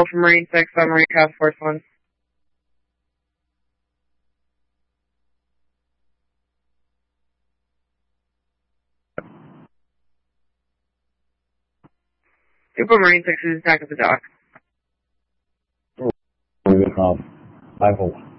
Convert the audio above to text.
from Marine 6 on Marine Task Force 1. Super Marine 6 is back at the dock. Good call. 5-1.